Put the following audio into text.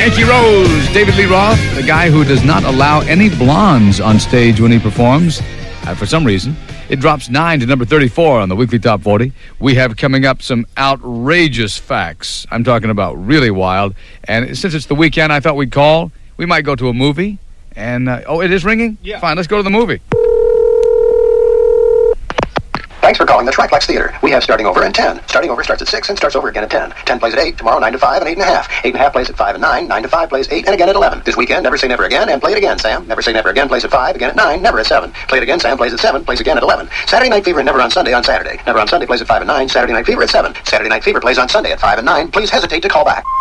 Yankee Rose, David Lee Roth, the guy who does not allow any blondes on stage when he performs. For some reason, it drops 9 to number 34 on the Weekly Top 40. We have coming up some outrageous facts. I'm talking about really wild. And since it's the weekend, I thought we'd call. We might go to a movie. And, it is ringing? Yeah. Fine, let's go to the movie. Thanks for calling the Triplex Theater. We have starting over in 10. Starting over starts at 6 and starts over again at 10. 10 plays at 8, tomorrow 9 to 5 and 8 and a half. 8 and a half plays at 5 and 9. 9 to 5 plays 8 and again at 11. This weekend, never say never again and play it again, Sam. Never say never again plays at 5, again at 9, never at 7. Play it again, Sam plays at 7, plays again at 11. Saturday Night Fever and Never on Sunday on Saturday. Never on Sunday plays at 5 and 9. Saturday Night Fever at 7. Saturday Night Fever plays on Sunday at 5 and 9. Please hesitate to call back.